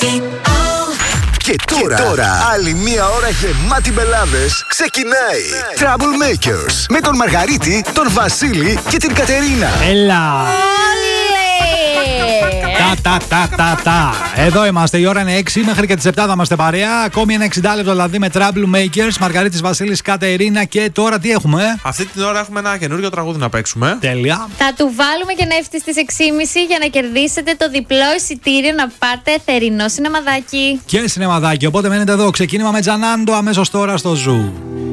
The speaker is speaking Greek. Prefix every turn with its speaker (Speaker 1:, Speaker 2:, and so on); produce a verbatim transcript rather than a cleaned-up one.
Speaker 1: Και τώρα, και τώρα, άλλη μία ώρα γεμάτη μπελάδες ξεκινάει. Troublemakers με τον Μαργαρίτη, τον Βασίλη και την Κατερίνα.
Speaker 2: Έλα! Τα, τα, τα, τα, τα. Εδώ είμαστε, η ώρα είναι έξι, μέχρι και τις επτά θα είμαστε παρέα. Ακόμη ένα εξήντα λεπτό δηλαδή με Troublemakers, Μαργαρίτης, Βασίλης, Κατερίνα. Και τώρα τι έχουμε?
Speaker 3: Αυτή την ώρα έχουμε ένα καινούριο τραγούδι να παίξουμε.
Speaker 2: Τέλεια.
Speaker 4: Θα του βάλουμε και να έρθει στις έξι και μισή για να κερδίσετε το διπλό εισιτήριο να πάτε θερινό σινεμαδάκι.
Speaker 2: Και σινεμαδάκι, οπότε μένετε εδώ. Ξεκίνημα με Τζανάντο αμέσως τώρα στο Ζου.